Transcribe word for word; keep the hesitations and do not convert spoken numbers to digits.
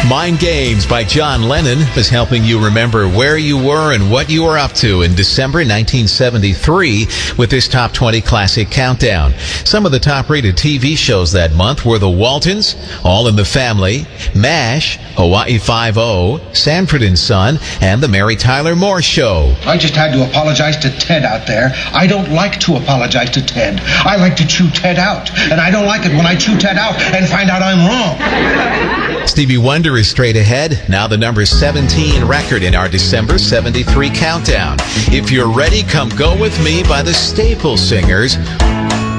Mind Games by John Lennon is helping you remember where you were and what you were up to in December nineteen seventy-three with this Top twenty Classic Countdown. Some of the top-rated T V shows that month were The Waltons, All in the Family, MASH, Hawaii Five-O, Sanford and Son, and The Mary Tyler Moore Show. I just had to apologize to Ted out there. I don't like to apologize to Ted. I like to chew Ted out, and I don't like it when I chew Ted out and find out I'm wrong. Stevie Wonder is straight ahead, now the number seventeen record in our December seventy-three countdown. If you're ready, come go with me by the Staple Singers.